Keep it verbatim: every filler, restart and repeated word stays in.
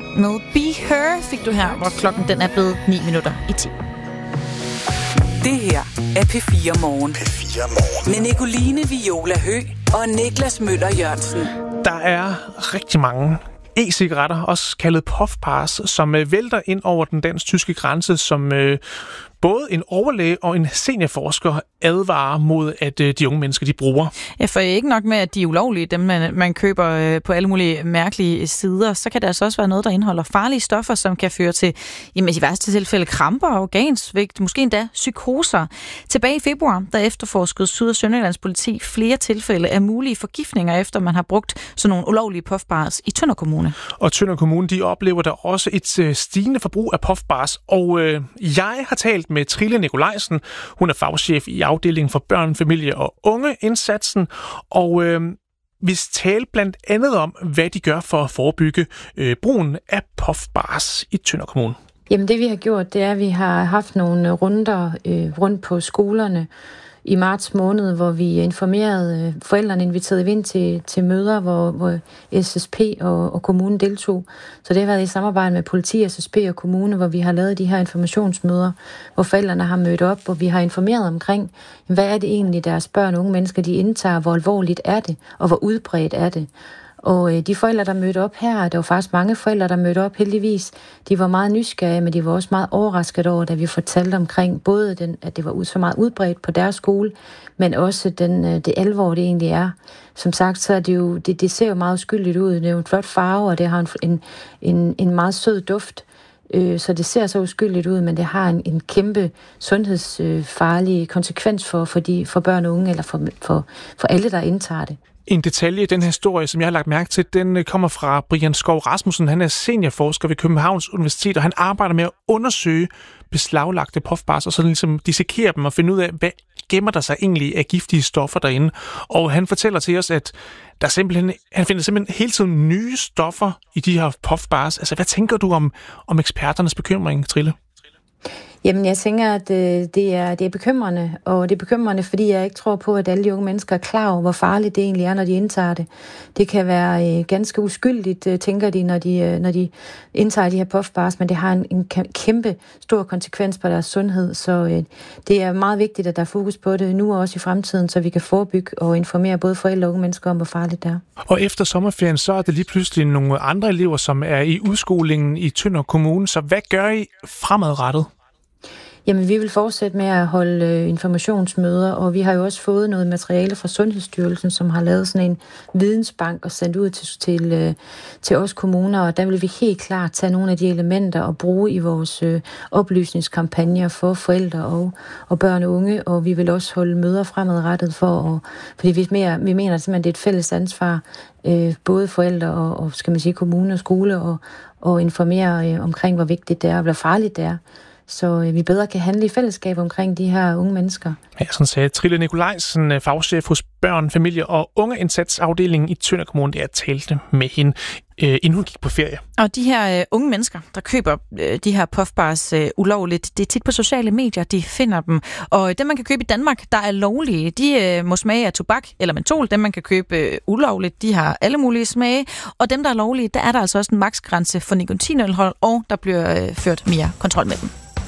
med Be Her fik du her, hvor klokken den er blevet ni minutter i ti. Det her er P fire Morgen. P fire Morgen. Med Nicoline Viola Høgh og Niklas Møller Jørgensen. Der er rigtig mange e-cigaretter, også kaldet puffbars, som øh, vælter ind over den dansk-tyske grænse, som øh, både en overlæge og en seniorforsker advarer mod, at øh, de unge mennesker, de bruger. Ja, for ikke nok med, at de er ulovlige, dem man, man køber øh, på alle mulige mærkelige sider, så kan der altså også være noget, der indeholder farlige stoffer, som kan føre til, jamen, i værste tilfælde, kramper, organsvigt, måske endda psykoser. Tilbage i februar, der efterforskede Syd- og Sønderjyllands politi flere tilfælde af mulige forgiftninger, efter man har brugt sådan nogle ulovlige puffbars i Tønder Kommune. Og Tønder Kommune, de oplever der også et øh, stigende forbrug af puffbars, og øh, jeg har talt med Trille Nikolajsen. Hun er fagchef i afdelingen for børn, familie og unge indsatsen, og øh, vi taler blandt andet om, hvad de gør for at forebygge øh, brugen af puffbars i Tønder Kommune. Jamen det vi har gjort, det er, at vi har haft nogle runder øh, rundt på skolerne i marts måned, hvor vi informerede forældrene, inviterede ind til, til møder, hvor, hvor S S P og, og kommunen deltog. Så det har været i samarbejde med politi, S S P og kommune, hvor vi har lavet de her informationsmøder, hvor forældrene har mødt op, og vi har informeret omkring, hvad er det egentlig, deres børn og unge mennesker, de indtager, hvor alvorligt er det, og hvor udbredt er det. Og øh, de forældre, der mødte op her, der var faktisk mange forældre, der mødte op heldigvis, de var meget nysgerrige, men de var også meget overrasket over, da vi fortalte omkring både, den, at det var så meget udbredt på deres skole, men også den, det alvor, det egentlig er. Som sagt, så er det jo, det, det ser jo meget uskyldigt ud. Det er jo en flot farve, og det har en, en, en meget sød duft. Øh, så det ser så uskyldigt ud, men det har en, en kæmpe sundhedsfarlig konsekvens for, for, de, for børn og unge, eller for, for, for alle, der indtager det. En detalje i den her historie, som jeg har lagt mærke til, den kommer fra Brian Skov Rasmussen. Han er seniorforsker ved Københavns Universitet, og han arbejder med at undersøge beslaglagte puffbars, og så ligesom dissekere dem og finde ud af, hvad gemmer der sig egentlig af giftige stoffer derinde. Og han fortæller til os, at der simpelthen, han finder simpelthen hele tiden nye stoffer i de her puffbars. Altså, hvad tænker du om, om eksperternes bekymring, Trille? Jamen, jeg tænker, at øh, det, er, det er bekymrende, og det er bekymrende, fordi jeg ikke tror på, at alle de unge mennesker er klar over, hvor farligt det egentlig er, når de indtager det. Det kan være øh, ganske uskyldigt, øh, tænker de, når de, øh, når de indtager de her puffbars, men det har en, en kæmpe stor konsekvens på deres sundhed, så øh, det er meget vigtigt, at der er fokus på det nu og også i fremtiden, så vi kan forebygge og informere både forældre og unge mennesker om, hvor farligt det er. Og efter sommerferien, så er det lige pludselig nogle andre elever, som er i udskolingen i Tønder Kommune, så hvad gør I fremadrettet? Jamen, vi vil fortsætte med at holde øh, informationsmøder, og vi har jo også fået noget materiale fra Sundhedsstyrelsen, som har lavet sådan en vidensbank og sendt ud til, til, øh, til os kommuner, og der vil vi helt klart tage nogle af de elementer og bruge i vores øh, oplysningskampagner for forældre og, og børn og unge, og vi vil også holde møder fremadrettet for, at, fordi vi, mere, vi mener simpelthen, det er et fælles ansvar, øh, både forældre og, og skal man sige, kommune og skole, og, og informere øh, omkring, hvor vigtigt det er, og hvor farligt det er. Så vi bedre kan handle i fællesskab omkring de her unge mennesker. Ja, sådan sagde Trille Nikolajsen, fagchef hos Børn, Familie og Ungeindsatsafdelingen i Tønder Kommune, der talte med hende, øh, inden hun gik på ferie. Og de her øh, unge mennesker, der køber øh, de her puffbars øh, ulovligt, det er tit på sociale medier, de finder dem. Og dem, man kan købe i Danmark, der er lovlige, de øh, må smage af tobak eller mentol. Dem, man kan købe øh, ulovligt, de har alle mulige smage. Og dem, der er lovlige, der er der altså også en maksgrænse for nikotinindhold, og der bliver øh, ført mere kontrol med dem.